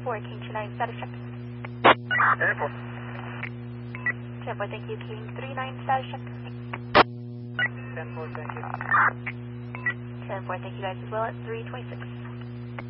10-4, King 29, status check. 10-4. 10-4, thank you, King 39, status check. 10-4, thank you. 10-4, thank you guys as well at 326.